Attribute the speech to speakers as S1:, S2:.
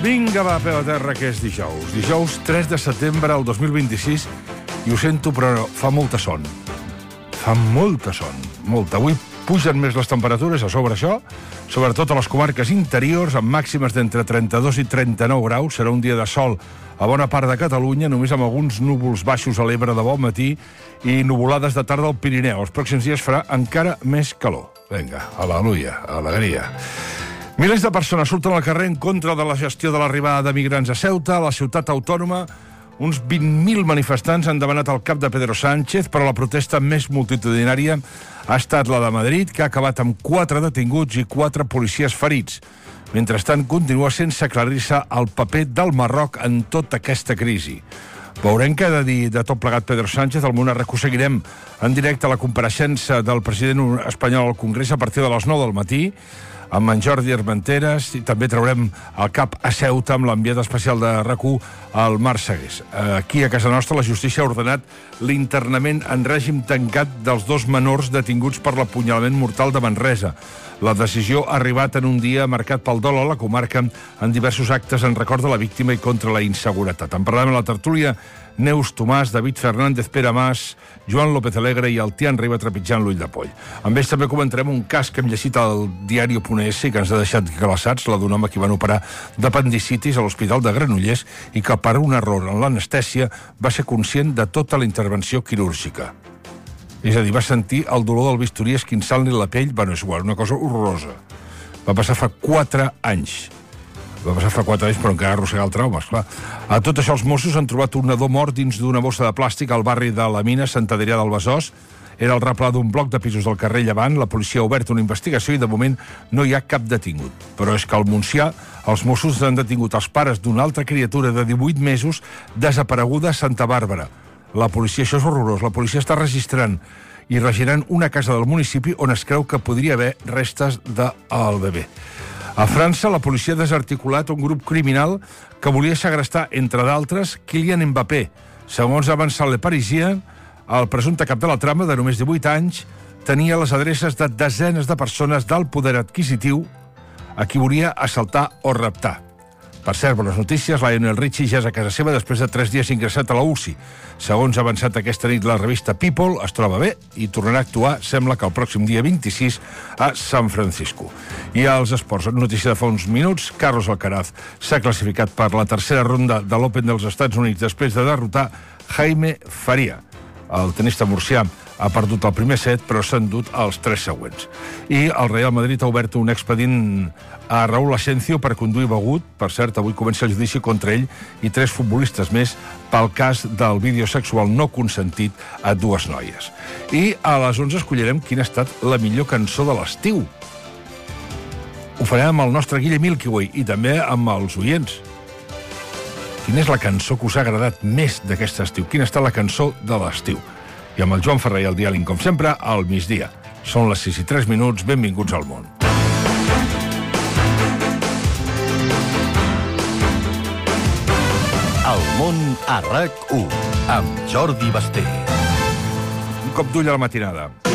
S1: Vinga, va, peu a terra, que és dijous. Dijous 3 de setembre del 2026. I ho sento, però fa molta son. Fa molta son. Molta. Avui pugen més les temperatures a sobre això, sobretot a les comarques interiors, amb màximes d'entre 32 i 39 graus. Serà un dia de sol a bona part de Catalunya, només amb alguns núvols baixos a l'Ebre de bon matí i nuvolades de tarda al Pirineu. Els pròxims dies farà encara més calor. Vinga, al·leluia, alegria. Milers de persones surten al carrer en contra de la gestió de l'arribada de migrants a Ceuta, a la ciutat autònoma. Uns 20.000 manifestants han demanat el cap de Pedro Sánchez, però la protesta més multitudinària ha estat la de Madrid, que ha acabat amb 4 detinguts i 4 policies ferits. Mentrestant, continua sense aclarir-se el paper del Marroc en tota aquesta crisi. Veurem què ha de dir de tot plegat Pedro Sánchez. Al Monarca ho seguirem en directe a la compareixença del president espanyol al Congrés a partir de les 9 del matí, amb en Jordi Armenteres, i també traurem el cap a Ceuta amb l'enviat especial de RAC1, el Marc Segués. Aquí, a casa nostra, la justícia ha ordenat l'internament en règim tancat dels 2 menors detinguts per l'apunyalament mortal de Manresa. La decisió ha arribat en un dia marcat pel dol a la comarca en diversos actes en record de la víctima i contra la inseguretat. En parlem a la tertúlia Neus Tomàs, David Fernández, Pere Mas, Joan López Alegre i el Tian Riba trepitjant l'ull de poll. Amb ells també comentarem un cas que hem llegit al diari.es i que ens ha deixat glaçats, la d'un home que van operar d'apendicitis a l'Hospital de Granollers i que per un error en l'anestèsia va ser conscient de tota la intervenció quirúrgica. És a dir, va sentir el dolor del bisturí esquinçant-li la pell. Bueno, és igual, una cosa horrorosa. Va passar fa 4 anys. Va passar fa 4 anys, però encara arrossega el trauma, esclar. A tot això, els Mossos han trobat un nadó mort dins d'una bossa de plàstic al barri de la Mina, Sant Adrià del Besòs. Era el replà d'un bloc de pisos del carrer Llevant. La policia ha obert una investigació i, de moment, no hi ha cap detingut. Però és que al Montsià, els Mossos han detingut els pares d'una altra criatura de 18 mesos desapareguda a Santa Bàrbara. La policia, això és horrorós, la policia està registrant i regirant una casa del municipi on es creu que podria haver restes del bebè. A França, la policia ha desarticulat un grup criminal que volia segrestar, entre d'altres, Kylian Mbappé. Segons ha avançat Le Parisien, el presumpte cap de la trama, de només 18 anys, tenia les adreces de desenes de persones d'alt poder adquisitiu a qui volia assaltar o raptar. Per cert, bones notícies, Lionel Richie ja és a casa seva després de 3 dies ingressat a la UCI. Segons ha avançat aquesta nit la revista People, es troba bé i tornarà a actuar, sembla que el pròxim dia 26, a San Francisco. I als esports, notícia de fa uns minuts, Carlos Alcaraz s'ha classificat per la tercera ronda de l'Open dels Estats Units després de derrotar Jaime Faria. El tenista murcià ha perdut el primer set, però s'ha endut els 3 següents. I el Real Madrid ha obert un expedient a Raúl Asensio per conduir begut. Per cert, avui comença el judici contra ell i 3 futbolistes més pel cas del vídeo sexual no consentit a 2 noies. I a les 11 escollirem quina ha estat la millor cançó de l'estiu. Ho farem amb el nostre Guille Milky Way i també amb els oients. Quina és la cançó que us ha agradat més d'aquest estiu? Quina ha estat la cançó de l'estiu? I amb el Joan Ferrer i el Diàling, com sempre, al migdia. Són les 6:03, benvinguts al món.
S2: El món a RAC1, amb Jordi Basté.
S1: Un cop d'ull a la matinada.